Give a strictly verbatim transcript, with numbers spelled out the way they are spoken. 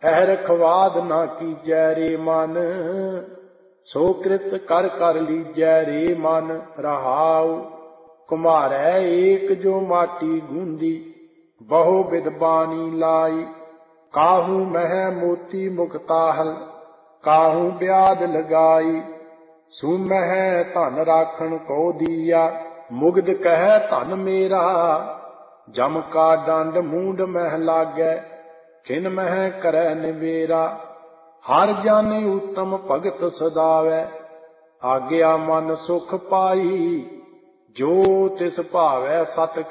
ਕਹਿ ਰਖਵਾਦ ਨਾ ਕੀਜੈ ਰੇ ਮਨ, ਸੋ ਕ੍ਰਿਤ ਕਰ ਕਰ ਲੀਜੈ ਰੇ ਮਨ। ਰਹਾਉ ਕੁਮਾਰੈ ਏਕ ਜੋ ਮਾਟੀ ਗੂੰਦੀ, ਬਹੁ ਬਿਧ ਬਾਣੀ ਲਾਈ। ਕਾਹੂ ਮਹਿ ਮੋਤੀ ਮੁਕਤਾਹਲ, ਕਾਹੂ ਬਿਆਦ ਲਗਾਈ। ਸੂਮਹਿ ਧਨ ਰਾਖਣ ਕੋ ਦੀਆ, ਮੁਗਧ ਕਹਿ ਧਨ ਮੇਰਾ। ਜਮ ਕਾ ਡੰਡ ਮੂੰਡ ਮਹਿ ਲਾਗੈ, ਖਿਨ ਮਹਿ ਕਰੈ ਨਿਬੇਰਾ। ਹਰ ਜਨ ਉਤਮ ਭਗਤ ਸਦਾਵੈ, ਆਗਿਆ ਮਨ ਸੁਖ ਪਾਈ। ਜੋ ਤਿਸ ਭਾਵੈ ਸਤ